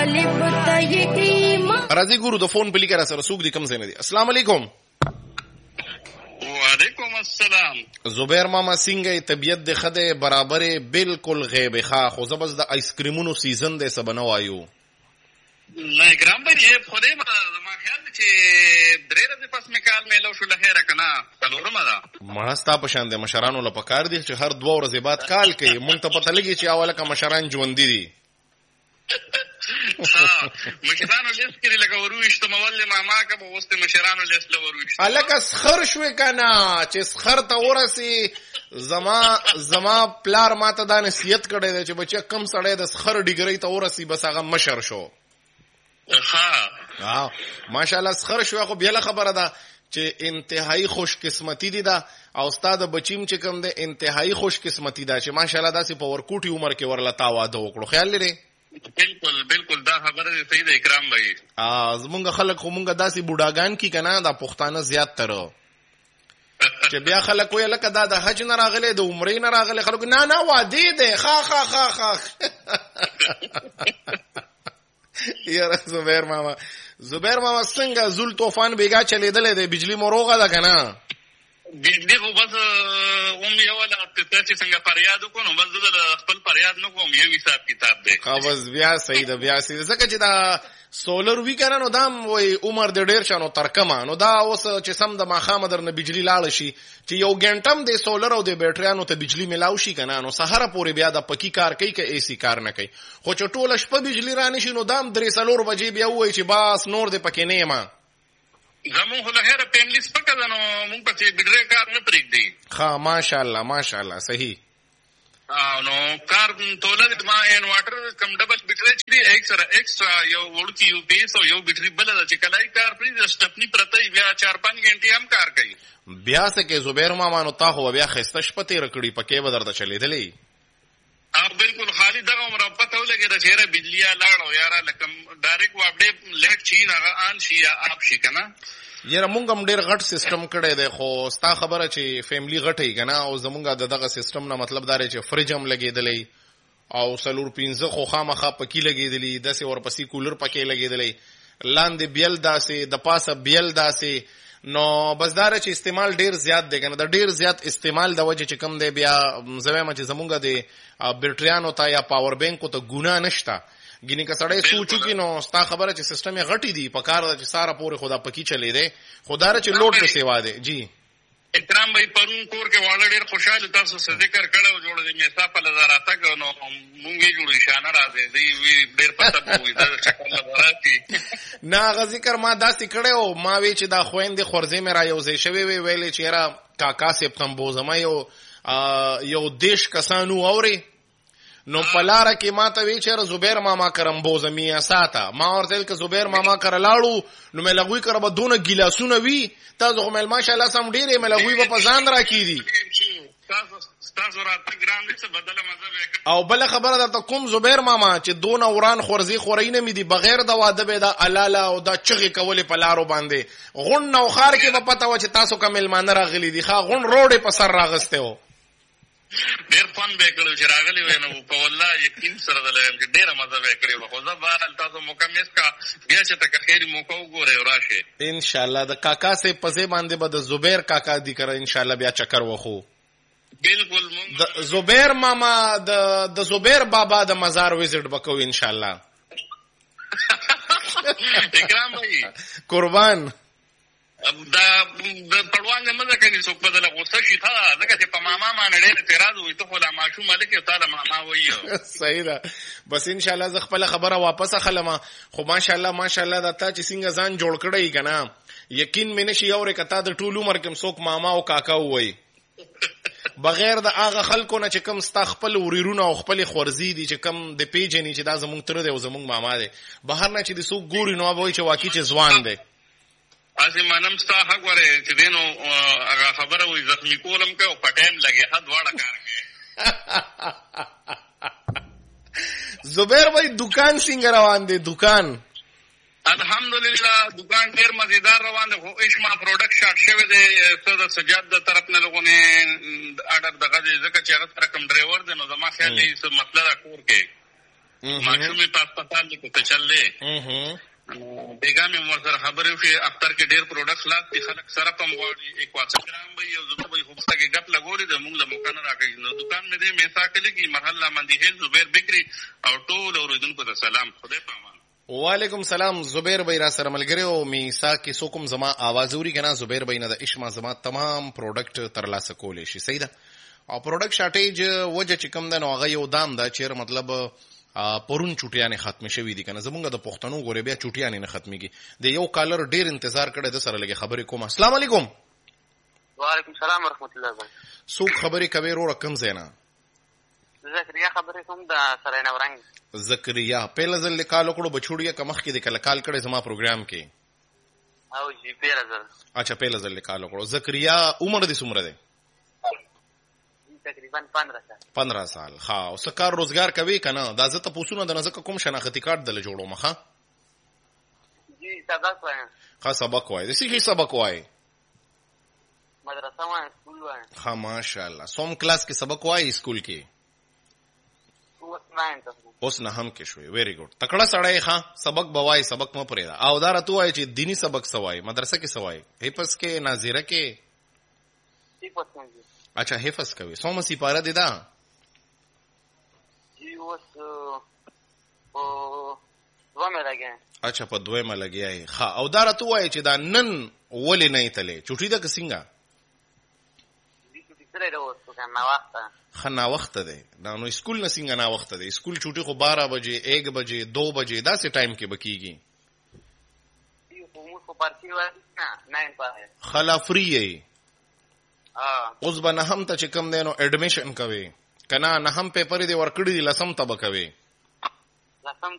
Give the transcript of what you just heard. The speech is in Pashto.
راځي ګورو د فون په لیکه سره څوک دي کم ځای نه دي. السلام علیکم. وعلیکم السلام. زبیر ماما څنګه طبیعت د خده برابر بالکل غیب ښه خو زبس د آیس کریمونو سیزن د سبنه وایو نه ګرام باندې خدای ما خیال چې درې ورځې پس میکال میلو شو لهره کنه څلورمه ده ما ستا په شان د مشرانو لپاره کار دي چې هر 2 ورځې بعد کال کوي. مونږ ته پته لګي چې اوله کا مشران ژوند دي. مشرانو لیست کې لکه ورويشته مول ماما کا به وسته مشرانو لیست لورويشته الکه سخر شوې کنه چې سخر ته ورسي. زما پلار ماته دا نصیحت کړی دی چې بچا کم سړی د سخر ډیګری ته ورسي بس هغه مشر شو. ماشاءالله سخر شو. خو بیا خبره ده چې انتهایی خوش قسمتی دي دا او استاد بچیم چې کوم ده انتهایی خوش قسمتی ده چې ماشاءالله داسې په ورکوټي عمر کې ورلتا واده وکړو. خیال لري؟ بالکل دا خبره صحیح ده اکرام بھائی. زمونږ خلک خو مونږ داسې بوډاګان کی کنه دا پښتانه زیات تر چې بیا خلک وایي لکه دا د حج نه راغله د عمرې نه راغله خلک نه واده ده خا یاره زبیر ماما څنګه زول طوفان بیګا چلیدلې ده بجلی مروغه ده کنه بجلی خو بس یو ولا چې څنګه فریاد وکړو بس د خپل فریاد نه کوم یو حساب کتاب دی. بس بیا صحیح ده بیا صحیح ځکه چې دا سولر وی کنه نو دام وای عمر د ډیر شانو ترکمه نو دا اوس چې سم د ماخامه درنه بجلی لاړ شي چې یو ګنټم د سولر او د بیټریانو ته بجلی ملاو شي کنه نو سحر پورې بیا د پکی کار کوي که ایسی کار نه کوي. خو چې ټوله شپه بجلی رانه شي نو دام 3 بجې بیا وای چې باس نور د پکې نه ما زمون خو لهره پینلی سپکه ده نو مونږ په بیټری کار نه پرېږدي. ها ماشاءالله صحیح. نو کار تولد ما انورټر کم ډبل بیټری چې دی ایکسترا یو ورکی یو پیس او یو بیټری بل ده چې کلای کار پرې سټپنی پرته بیا 4-5 غنټې هم کار کوي. بیا سکه زبیر ماما نو تا خو بیا خسته شپه تیر کړی پکې بدر ته چلیدلې. بالکل خالی دغه عمر پته ولګی د چیرې بجلی لاړو یاره لکه ډایرکټ واپډې لیټ چی نه ان شي یا اپ شي کنه. یاره مونږ هم ډیر غټ سیستم کړی دی خو ستا خبره چې فیملی غټي کنه او زمونږ دغه سیستم نه مطلب دا چې فریج هم لګیدلې او سلور 15 خو خامخا پکی لګیدلې داسې ورپسې کولر پکې لګیدلې لاندې بیل داسې د پاسه بیل داسې نو بس دار چې استعمال ډیر زیات دی کنه د ډیر زیات استعمال د وجه چې کم دی بیا زویم چې زمونږ د بیټریانو ته یا پاور بانکو ته ګونه نشته ګینه که سړی سوچو کې نو ستا خبره چې سیستم یې غټي دی په کار چې ساره پورې خدا پکی چلی دی خدا چې لوډ په سیوا دی. جی اکرام بھائی پرون کور کې واړه ډیر خوشاله تاسو سره ذکر کړو جوړ دې میسا په لزاراته کو نو مونږ یې جوړ شانه راځي دی ډیر پته بوې دا شکل لزاراتي نه غ ذکر ما داسې کړو ما وی چې دا خويندې خورځې مې را یوځې شوی ویلې چې را کاکا سپتم بوزما یو دیش کسانو اوري نو پلاره کې ما ته وی چې زبیر ماما کرم بوزمیا ساته ما ورته ک زبیر ماما کر لاړو نو مې لغوي کړه بدون ګلاسونه وی تاسو مې ماشاءالله سم ډیره مې لغوي په ځان را کیدی تاسو راته ګرام دې څه بدله مزه او بل خبره درته کوم زبیر ماما چې دون اوران خورزي خورینه مې دي بغیر د واده به دا الاله او دا چغي کولې په لارو باندې غون نو خار کې په پتا و چې تاسو کمل مان راغلي دي ښا غون روډه په سر راغسته و ډیر فن به کړو چې راغلی وای نو په والله یقین سره دلته ډیره مزه به کړو خو زه بهر تاسو مکمل کا بیا چې تک خیر موقع وګوره راشه ان شاء الله د کاکا سے پځې باندې به د زبیر کاکا دی کړ ان شاء الله بیا چکر وخو بالکل د زبیر ماما د زبیر بابا د مزار وزټ وکاو ان شاء الله. اکرام بھائی قربان دا پړوان نه مزه کوي څوک بدله غوسه شي تا ځکه چې په ماما باندې ډېر اعتراض وي ته خو لا ماشوم ملک یو تعالی ماما وایو صحیح ده بس ان شاء الله ز خپل خبره واپس اخلم خو ماشاء الله دا تا چې څنګه ځان جوړ کړی کنه یقین مې نشي اورې کته د ټول عمر کې څوک ماما او کاکا وای بغیر د هغه خلکو نه چې کم ستا خپل وريرونه او خپل خورزي دي چې کم د پیجنې چې دا زمونږ تر دی او زمونږ ماما دی بهر نه چې د څوک ګوري نو وای چې واقعي چې ځوان دی اسی منم ستا حق وره چې دینو هغه خبره وي زخمی کولم که او پټایم لګي حد واړه کار کوي. زبیر بھائی دکان څنګه روان دی؟ دکان الحمدلله دکان ډیر مزیدار روان دی خو اشما پروډکټ شارټ شوی دی صد سجاد د طرف نه لغونه آرډر دغه ځکه چې هغه رقم ډرایور دی نو زما خیال دی څه مسله را کور کې ماشومې په هسپتال کې ته چللې بیګا مې ورسره خبرې وشي اختر کې ډېر پروډکټس لاستي خلک سره کم غواړي 100 ګرام به یو زه به خو ستګې ګپ لګولې د موږ د موقع نه راکړي نو دکان مې دې میسا کلی کې محله مندي زبیر بکری او ټول اوریدونکو ته سلام خدای پامان. وعلیکم سلام زبیر بھائی را سره ملګری او میسا کې سوکم زما आवाज اوري کنه زبیر بھائی نه د اشما زما تمام پروډکټ ترلاسه کولې شي صحیح ده او پروډکټ شارټیج وجه چې کوم ده نو هغه یو دام ده چې مطلب پرون چټیانه ختم شوې دي کنه زمونږ د پښتنو غوري بیا چټیانه نه ختميږي د یو کالر ډیر انتظار کړي د سره لګي خبرې کوم. السلام علیکم. وعلیکم السلام ورحمت الله وبرکاته. څوک خبرې کوي رو رقم زینا زکریا خبرې کوم د سره نورنګ. زکریا په لزل کالو کړو بچوړیا کمخ کې د کله کال کړي زما پروګرام کې او جی پیرزل. اچھا په لزل کالو کړو. زکریا عمر دې څومره ده؟ تقریبا 15 سال. ها او سکار روزګار کوي کنه دا زه ته پوښتنه د نزدک کوم شناختی کارت دل جوړو مخه جی سبق وایم. ها سبق وای د سی سبق وای مدرسه وایم سکول وایم. ها ماشاءالله سوم کلاس کې سبق وای سکول کې اوس نه هم کې شوي. ویری ګډ تکړه سړی. ها سبق بوای سبق م پرې دا او دا راته وای چې دینی سبق سوای مدرسه کې سوای هپس کې ناظره کې اچھا حفظ کوي. سوم سپاره دي دا جی اوس او دومره لګي. اچھا په دویمه لګیای. ها او دا راته وای چې دا نن ولې نه تلې چټي دا کسنګا دي چټي سره دا اوس کنه وخت خنا وخت ده نو اسکول نسنګ نه وخت ده اسکول چټي خو 12 بجې 1 بجې 2 بجې دا سه ټایم کې بکیږي. یو کوم کو پارټي وای نه 9 پاره خلا فری اوس به نه هم ته چې کم دی نو اډمیشن کوي کنه نه هم پیپر دی ورکړی دی لسم ته بکوي لسم